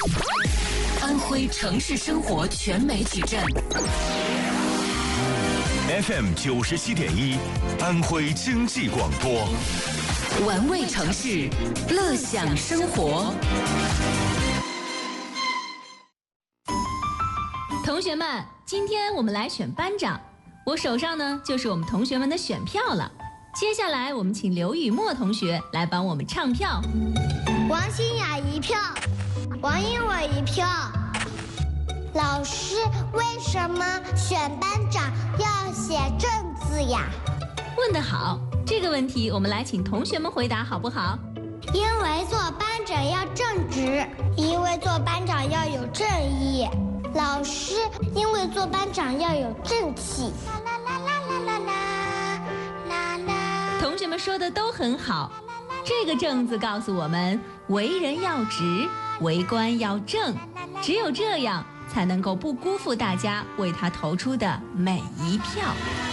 安徽城市生活全媒体站 FM 97.1，安徽经济广播， 玩味城市，乐享生活。 同学们，今天我们来选班长，我手上呢就是我们同学们的选票了。接下来我们请刘雨墨同学来帮我们唱票。 王欣雅1票，王英伟1票。老师，为什么选班长要写正字呀？ 问得好，这个问题我们来请同学们回答好不好？ 因为做班长要正直，因为做班长要有正义。老师，因为做班长要有正气。啦啦啦啦啦啦啦啦。 同学们说的都很好，这个正字告诉我们，为人要直，为官要正，只有这样才能够不辜负大家为他投出的每一票。